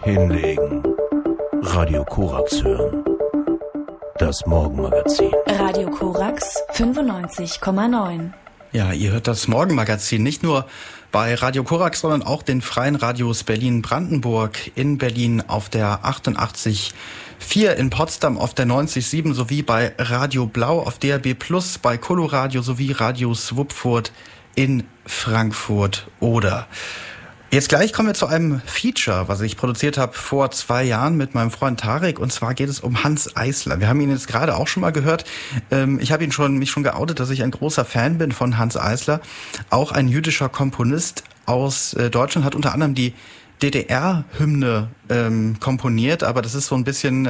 Hinlegen. Radio Korax hören. Das Morgenmagazin. Radio Korax 95,9. Ja, ihr hört das Morgenmagazin nicht nur bei Radio Korax, sondern auch den freien Radios Berlin-Brandenburg, in Berlin auf der 88,4, in Potsdam auf der 90,7 sowie bei Radio Blau auf DRB Plus, bei Coloradio sowie Radio Swupfurt in Frankfurt oder. Jetzt gleich kommen wir zu einem Feature, was ich produziert habe vor 2 Jahren mit meinem Freund Tarek, und zwar geht es um Hanns Eisler. Wir haben ihn jetzt gerade auch schon mal gehört. Ich habe mich schon geoutet, dass ich ein großer Fan bin von Hanns Eisler. Auch ein jüdischer Komponist aus Deutschland, hat unter anderem die DDR-Hymne komponiert, aber das ist so ein bisschen,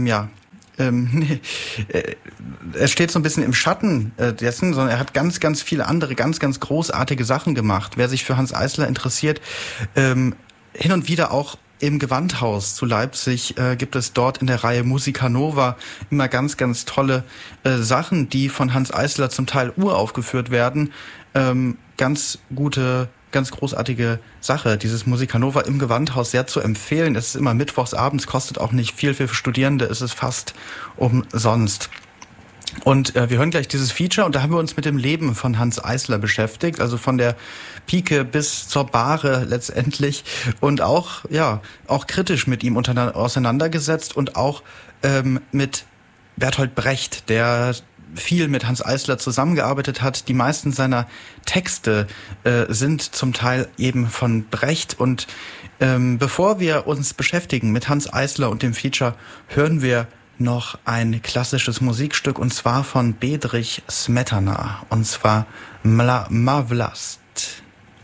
er steht so ein bisschen im Schatten dessen, sondern er hat ganz, ganz viele andere, ganz, ganz großartige Sachen gemacht. Wer sich für Hanns Eisler interessiert, hin und wieder auch im Gewandhaus zu Leipzig gibt es dort in der Reihe Musica Nova immer ganz, ganz tolle Sachen, die von Hanns Eisler zum Teil uraufgeführt werden. Ganz großartige Sache, dieses Musica Nova im Gewandhaus, sehr zu empfehlen. Es ist immer mittwochs abends, kostet auch nicht viel. Für Studierende ist es fast umsonst. Und wir hören gleich dieses Feature, und da haben wir uns mit dem Leben von Hanns Eisler beschäftigt, also von der Pike bis zur Bahre letztendlich, und auch kritisch mit ihm auseinandergesetzt, und auch mit Bertolt Brecht, der viel mit Hanns Eisler zusammengearbeitet hat. Die meisten seiner Texte sind zum Teil eben von Brecht. Und bevor wir uns beschäftigen mit Hanns Eisler und dem Feature, hören wir noch ein klassisches Musikstück, und zwar von Bedřich Smetana, und zwar Mla Vlast.